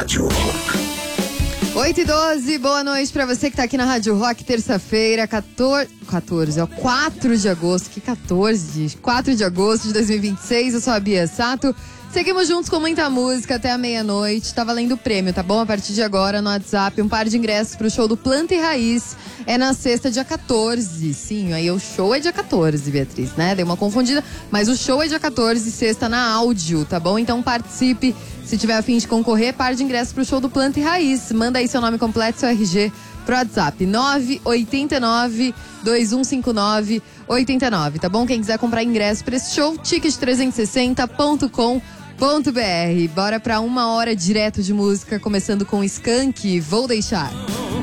Rádio Rock. 8h12, boa noite pra você que tá aqui na Rádio Rock, terça-feira, 4 de agosto, que 14? 4 de agosto de 2026, eu sou a Bia Sato. Seguimos juntos com muita música até a meia-noite. Tá valendo o prêmio, tá bom? A partir de agora no WhatsApp, um par de ingressos pro show do Planta e Raiz. É na sexta, dia 14. Sim, aí o show é dia 14, Beatriz, né? Dei uma confundida, mas o show é dia 14, sexta na áudio, tá bom? Então participe. Se tiver a fim de concorrer, par de ingressos pro show do Planta e Raiz. Manda aí seu nome completo, seu RG pro WhatsApp. 989-2159-89, tá bom? Quem quiser comprar ingresso pra esse show, ticket360.com.br. Bora pra 1 hora direto de música, começando com Skank, Vou Deixar.